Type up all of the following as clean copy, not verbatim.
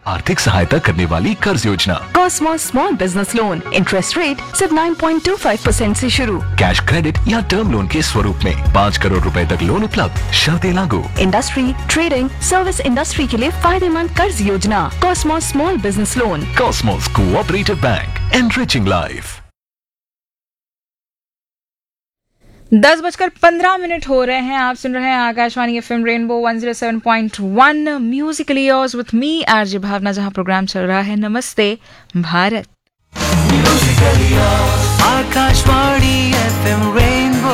आर्थिक सहायता करने वाली कर्ज योजना। Cosmos small business loan, interest rate सिर्फ 9.25% से शुरू। कैश क्रेडिट या टर्म लोन के स्वरूप में 5 करोड़ रुपए तक लोन उपलब्ध, शर्तें लागू। इंडस्ट्री, ट्रेडिंग, सर्विस इंडस्ट्री के लिए फायदेमंद कर्ज योजना। Cosmos small business loan. Cosmos cooperative bank, enriching life. 10:15 हो रहे हैं। आप सुन रहे हैं Akashvani FM rainbow 107.1 Musically yours with me RJ भावना, जहां प्रोग्राम चल रहा है नमस्ते Bharat. Akashvani FM rainbow.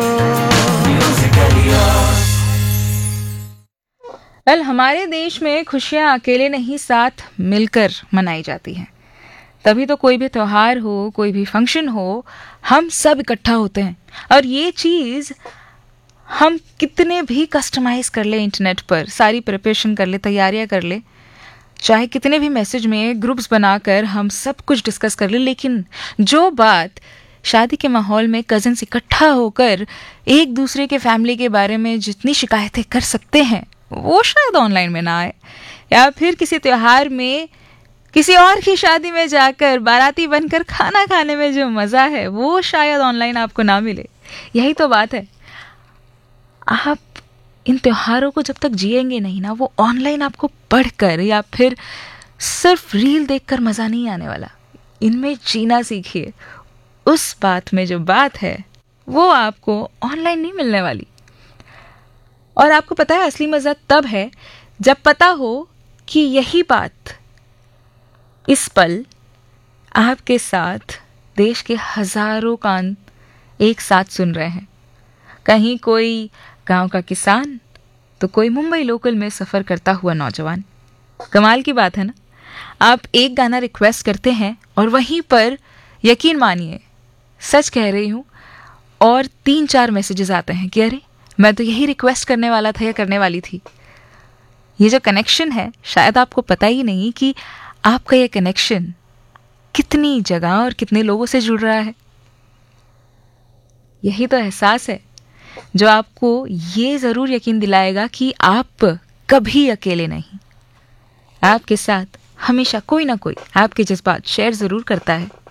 Well, हमारे देश में खुशियां अकेले नहीं, साथ मिलकर मनाई जाती हैं। तभी तो कोई भी त्योहार हो, कोई भी फंक्शन हो, हम सब इकट्ठा होते हैं। और ये चीज़ हम कितने भी कस्टमाइज कर ले, इंटरनेट पर सारी प्रिपरेशन कर ले, तैयारियां कर ले, चाहे कितने भी मैसेज में ग्रुप्स बनाकर हम सब कुछ डिस्कस कर ले, लेकिन जो बात शादी के माहौल में कजिन्स इकट्ठा होकर एक दूसरे के फैमिली के बारे में जितनी शिकायतें कर सकते हैं, वो शायद ऑनलाइन में ना आए। या फिर किसी त्योहार में किसी और की शादी में जाकर बाराती बनकर खाना खाने में जो मज़ा है, वो शायद ऑनलाइन आपको ना मिले। यही तो बात है। आप इन त्योहारों को जब तक जिएंगे नहीं ना, वो ऑनलाइन आपको पढ़कर या फिर सिर्फ रील देखकर मज़ा नहीं आने वाला। इनमें जीना सीखिए। उस बात में जो बात है वो आपको ऑनलाइन नहीं मिलने वाली। और आपको पता है, असली मज़ा तब है जब पता हो कि यही बात इस पल आपके साथ देश के हजारों कान एक साथ सुन रहे हैं। कहीं कोई गांव का किसान, तो कोई मुंबई लोकल में सफ़र करता हुआ नौजवान। कमाल की बात है ना। आप एक गाना रिक्वेस्ट करते हैं और वहीं पर, यकीन मानिए, सच कह रही हूँ, और 3-4 मैसेजेस आते हैं कि अरे मैं तो यही रिक्वेस्ट करने वाला था या करने वाली थी। ये जो कनेक्शन है, शायद आपको पता ही नहीं कि आपका ये कनेक्शन कितनी जगह और कितने लोगों से जुड़ रहा है। यही तो एहसास है जो आपको ये ज़रूर यकीन दिलाएगा कि आप कभी अकेले नहीं। आपके साथ हमेशा कोई ना कोई आपके जज्बात शेयर ज़रूर करता है।